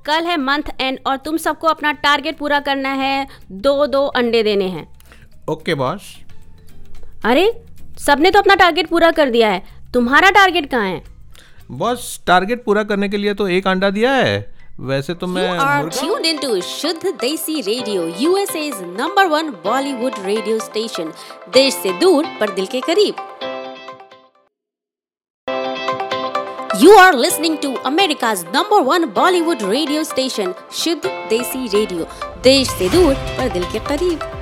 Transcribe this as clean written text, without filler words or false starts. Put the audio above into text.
कल है month and और तुम सबको अपना टारगेट पूरा करना है, 2 अंडे देने हैं। Okay boss. अरे सबने तो अपना टारगेट पूरा कर दिया है, तुम्हारा टारगेट कहाँ है? बॉस टारगेट पूरा करने के लिए तो 1 अंडा दिया है, वैसे तो मैं You are tuned into शुद्ध देसी radio, USA's #1 Bollywood radio station, देश से दूर पर दिल के करीब। You are listening to America's #1 Bollywood radio station, शुद्ध देसी रेडियो, देश से दूर पर दिल के करीब।